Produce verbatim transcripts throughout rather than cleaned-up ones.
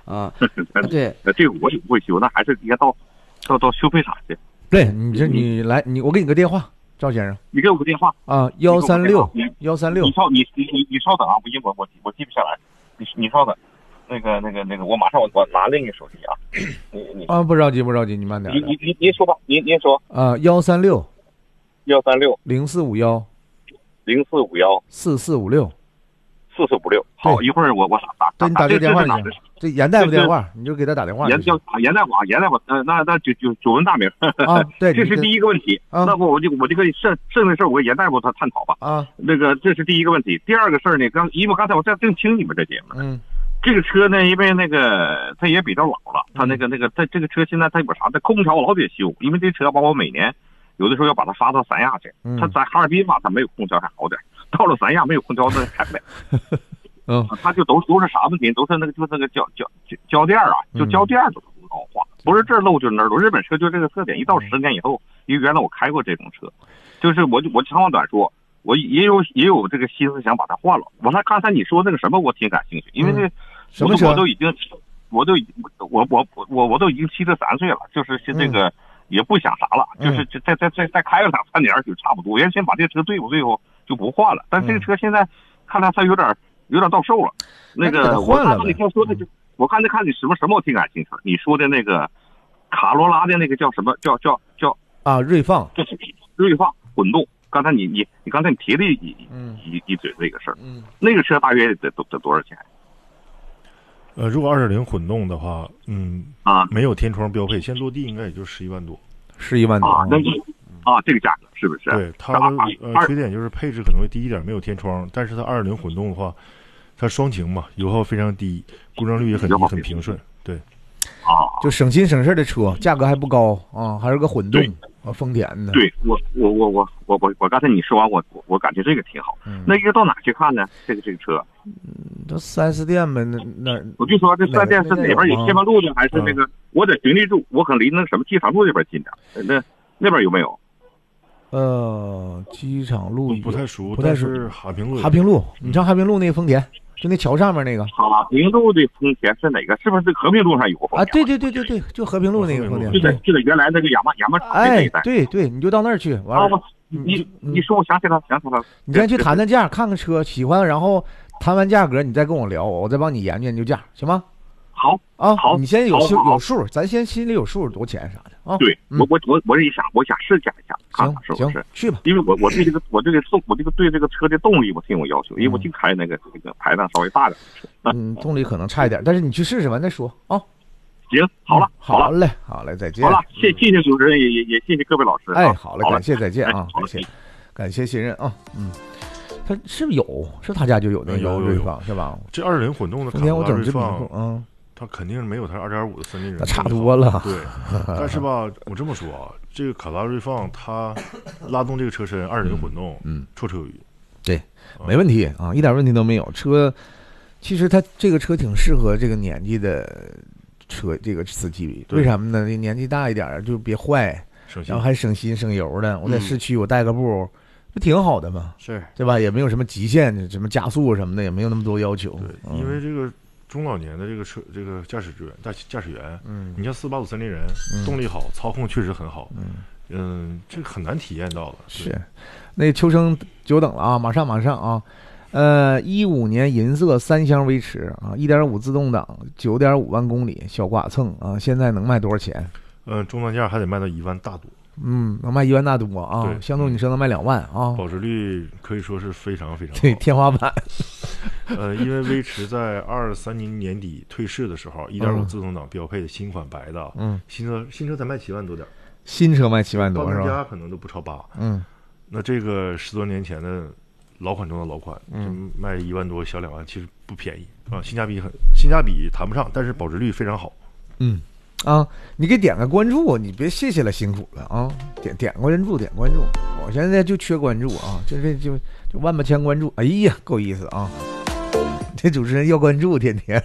啊，对， 这个我也不会修，那还是应该到到到修配厂去。 对你这你来你我给你个电话，赵先生， 你给我个电话啊，幺三六幺三六。 你稍你你你你稍等啊，我我我我记不下来，你你稍等。那个那个那个，我马上我我拿另一个手机啊，你你啊不着急不着急，你慢点。 你你你您说吧，您您说啊，幺三六幺三六零四五幺零四五幺四四五六四四五六。好，一会儿我我打打打。对，你打这电话去。这严大夫电话，你就给他打电话。 严叫严大夫啊，严大夫，呃，那那就就久闻大名啊。对， 这是第一个问题。那不我就我就跟剩剩的事儿，我跟严大夫他探讨吧。 啊， 那个这是第一个问题。第二个事儿呢，刚因为刚才我在正听你们这节目。 嗯。 这个车呢，因为那个它也比较老了，它那个那个它这个车现在它有啥？它空调老得修，因为这车吧，我每年有的时候要把它发到三亚去。它在哈尔滨吧，它没有空调还好点，到了三亚没有空调那开不了。 嗯， 它就都都是啥问题？都是那个就那个胶胶胶垫啊，就胶垫都老化，不是这儿漏就是那儿漏。日本车就这个特点，一到十年以后，因为原来我开过这种车，就是我就我长话短说。我也有也有这个心思想把它换了。我看刚才你说那个什么，我挺感兴趣，因为这、嗯、 什么车我都已经，我都我我我我都已经七十三岁了，就是这个也不想啥了，嗯、就是再再再再开个两三年就差不多。原先把这个车对付对付就不换了，但这个车现在看来它有点有点到手了。那个我看你看说的，我刚才看你什么什么我挺感兴趣，你说的那个卡罗拉的那个叫什么叫叫叫啊锐放， 就是锐放混动。刚才你你你刚才你提了一一一嘴这个事儿， 嗯， 那个车大约得得得多少钱？ 呃，如果二点零混动的话，嗯啊， 没有天窗标配，现落地应该也就十一万多， 十一万多啊，那就啊这个价格是不是？ 对，它的呃缺点就是配置可能会低一点，没有天窗，但是它二点零混动的话，它双擎嘛，油耗非常低，故障率也很低，很平顺，对， 啊， 就省心省事的车，价格还不高啊，还是个混动。啊，丰田的。 对我，我我我我我我刚才你说完，我我我感觉这个挺好。嗯、那应该到哪去看呢？这个这个车？ 嗯，到四 S 店呗。那那我就说这四 S 店是哪边有天门路的，还是那个？嗯、我在群里住，我可离那个什么机场路那边近点。那那边有没有？ 呃，机场路不太熟， 不太熟。 哈平路， 哈平路，你上哈平路那个丰田。就那桥上面那个哈平路的丰田是哪个？是不是和平路上有个丰田啊？对对对对对，就和平路那个丰田， 就在就在原来那个亚麻亚麻厂那一带。 哎，对对，你就到那儿去。完了， 啊、你你说我想起来想起来了。 你先去谈谈价，看看车喜欢，然后谈完价格，你再跟我聊，我再帮你研究研究价，行吗？ 好啊， 好， 你先有心有数，咱先心里有数多钱啥的啊。 对，我我我我也想，我想试驾一下， 行行是去吧。 因为我我对这个我这个动我这个对这个车的动力我挺有要求，因为我就开那个这个排量稍微大点的车。 嗯，动力可能差一点，但是你去试试完再说啊。 行，好了， 好嘞，好嘞，再见。 好了，谢谢谢主持人，也也也谢谢各位老师。 哎，好嘞，感谢，再见啊，感谢，感谢信任啊，嗯。他是不是有？是他家就有那个锐放是吧？ 这二点零混动的卡罗拉锐放，嗯。它肯定没有它二点五的森林人差多了。 对，但是吧，我这么说啊，这个卡罗拉锐放它拉动这个车身二点零混动， 嗯， 绰绰有余。 对，没问题啊，一点问题都没有。车其实它这个车挺适合这个年纪的车，这个司机。为什么呢？年纪大一点就别坏，然后还省心省油的。我在市区我带个步，不挺好的吗？ 是， 对吧？也没有什么极限，什么加速什么的，也没有那么多要求。 对，因为这个。中老年的这个车，这个驾驶员、驾驾驶员， 嗯， 你像四八五森林人，嗯、动力好，操控确实很好， 嗯嗯，这个很难体验到的。 是，那秋生久等了啊，马上马上啊，呃，一五年银色三厢威驰啊，一点五自动挡，九点五万公里，小剐蹭啊，现在能卖多少钱？ 呃，中档价还得卖到一万大多。 嗯，能卖一万大多啊！ 对， 相中你车能卖两万啊！ 保值率可以说是非常非常高， 对，天花板。 呃，因为威驰在二三年年底退市的时候，一点五自动挡标配的新款白的， 嗯， 新车新车才卖七万多点， 新车卖七万多是吧？ 家可能都不超八， 嗯， 那这个十多年前的老款中的老款， 嗯， 卖一万多小两万，其实不便宜啊，性价比很性价比谈不上，但是保值率非常好， 嗯。啊，你给点个关注，你别谢谢了，辛苦了啊！点点关注，点关注，我现在就缺关注啊，就这就就万八千关注，哎呀，够意思啊！这主持人要关注，天天，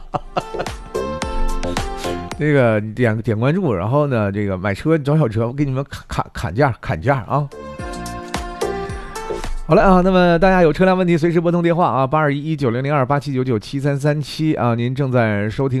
这个点点关注，然后呢，这个买车找小车，我给你们砍砍砍价，砍价啊！好了啊，那么大家有车辆问题，随时拨通电话啊，八二一一九零零二八七九九七三三七啊，您正在收听。